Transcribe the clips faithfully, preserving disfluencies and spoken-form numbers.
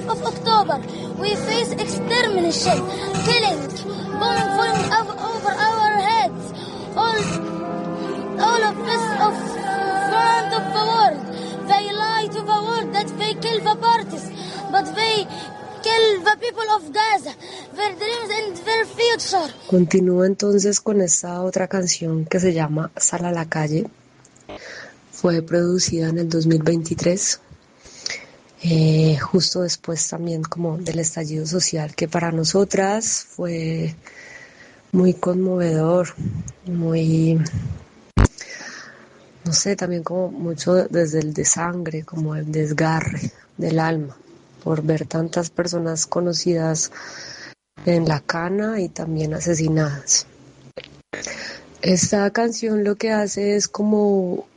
of October, we face extermination, killing, bombing falling over our heads. All, all of this of front of the world. They lie to the world that they kill the parties, but they kill the people of Gaza, their dreams and their future. Continúo entonces con esta otra canción que se llama Sal a la calle. Fue producida en el dos mil veintitrés, eh, justo después también como del estallido social, que para nosotras fue muy conmovedor, muy, no sé, también como mucho desde el desangre, como el desgarre del alma, por ver tantas personas conocidas en la cana y también asesinadas. Esta canción lo que hace es como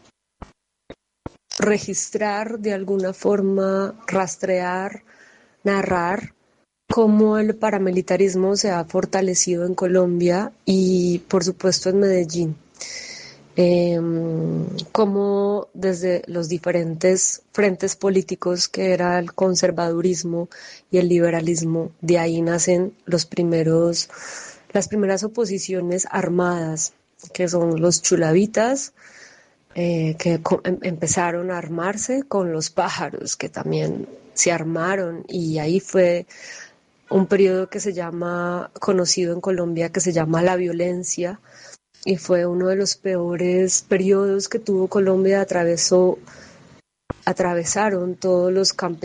registrar de alguna forma, rastrear, narrar cómo el paramilitarismo se ha fortalecido en Colombia y por supuesto en Medellín. Eh, cómo desde los diferentes frentes políticos que era el conservadurismo y el liberalismo, de ahí nacen los primeros, las primeras oposiciones armadas, que son los chulavitas, Eh, que co- em- empezaron a armarse con los pájaros, que también se armaron, y ahí fue un periodo que se llama, conocido en Colombia, que se llama la violencia, y fue uno de los peores periodos que tuvo Colombia. Atravesó, atravesaron todos los campesinos